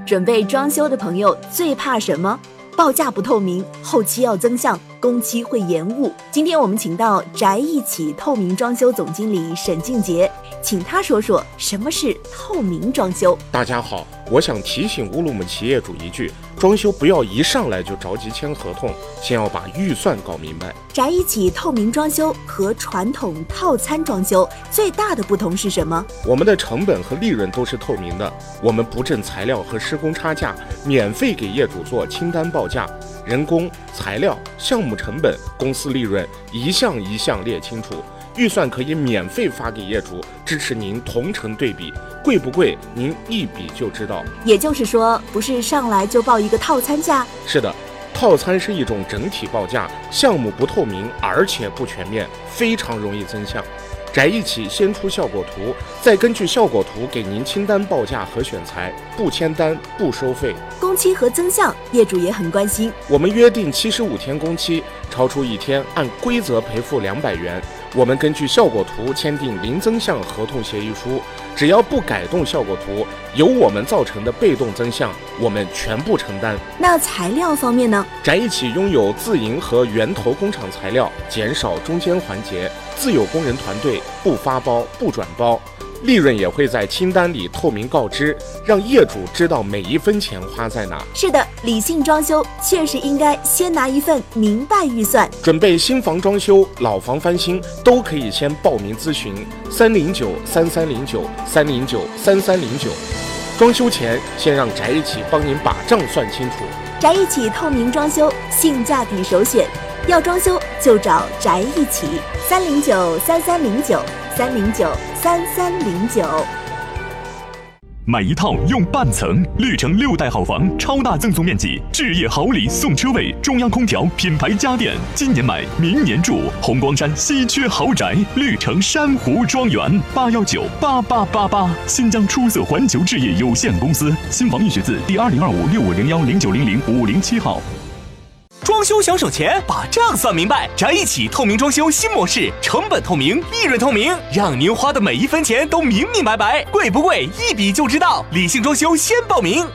准备装修的朋友最怕什么？报价不透明，后期要增项，工期会延误。今天我们请到宅一起透明装修总经理沈静杰，请他说说什么是透明装修。 大家好，我想提醒乌鲁木齐业主一句，装修不要一上来就着急签合同，先要把预算搞明白。 宅一起透明装修和传统套餐装修最大的不同是什么？ 我们的成本和利润都是透明的，我们不挣材料和施工差价，免费给业主做清单报价，人工、材料、项目成本、公司利润一项一项列清楚，预算可以免费发给业主，支持您同城对比，贵不贵您一比就知道。 也就是说，不是上来就报一个套餐价？ 是的，套餐是一种整体报价，项目不透明，而且不全面，非常容易增项。宅一起先出效果图，再根据效果图给您清单报价和选材，不签单不收费。 工期和增项，业主也很关心。 我们约定75天工期，超出1天按规则赔付200元。我们根据效果图签订零增项合同协议书，只要不改动效果图，由我们造成的被动增项，我们全部承担。 那材料方面呢？ 宅一起拥有自营和源头工厂材料，减少中间环节，自有工人团队，不发包不转包，利润也会在清单里透明告知，让业主知道每一分钱花在哪。 是的，理性装修确实应该先拿一份明白预算。 准备新房装修、老房翻新都可以先报名咨询309-3309-309-3309。装修前先让宅一起帮您把账算清楚。 宅一起透明装修，性价比首选，要装修就找宅一起，309-3309-309-3309。 买一套用半层，绿城6代好房，超大赠送面积，置业好礼送车位，中央空调，品牌家电，今年买，明年住。红光山稀缺豪宅，绿城珊瑚庄园，8198888，新疆出色环球置业有限公司，新房预选字第202565010900-507号。 装修想省钱，把账算明白。宅一起透明装修新模式，成本透明，利润透明，让您花的每一分钱都明明白白，贵不贵一比就知道。理性装修先报名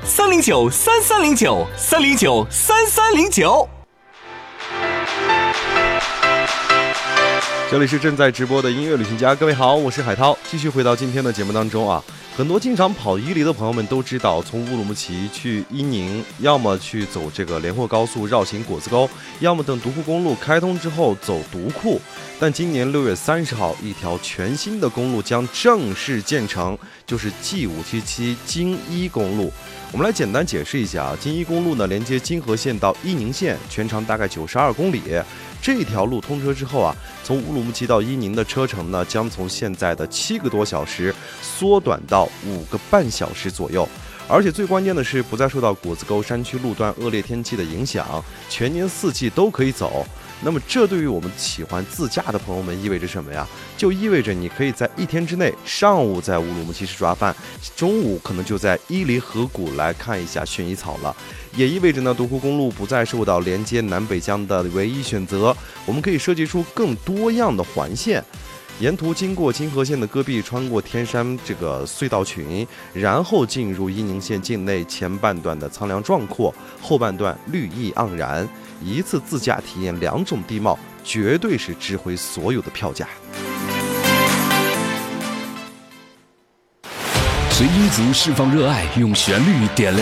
，309-3309-309-3309。 这里是正在直播的音乐旅行家，各位好，我是海涛，继续回到今天的节目当中啊。很多经常跑伊犁的朋友们都知道，从乌鲁木齐去伊宁，要么去走这个连霍高速绕行果子沟，要么等独库公路开通之后走独库。但今年6月30号，一条全新的公路将正式建成，就是 G577 京伊公路。我们来简单解释一下啊，京伊公路呢，连接金河县到伊宁县，全长大概92公里。这条路通车之后啊，从乌鲁木齐到伊宁的车程呢，将从现在的7个多小时缩短到5个半小时左右。而且最关键的是，不再受到果子沟山区路段恶劣天气的影响，全年4季都可以走。那么这对于我们喜欢自驾的朋友们意味着什么呀？就意味着你可以在1天之内，上午在乌鲁木齐市抓饭，中午可能就在伊犁河谷来看一下薰衣草了。也意味着呢，独库公路不再受到连接南北疆的唯一选择，我们可以设计出更多样的环线。沿途经过金河县的戈壁，穿过天山这个隧道群，然后进入伊宁县境内，前半段的苍凉壮阔，后半段绿意盎然。一次自驾体验2种地貌，绝对是值回所有的票价。 随音族释放热爱，用旋律点亮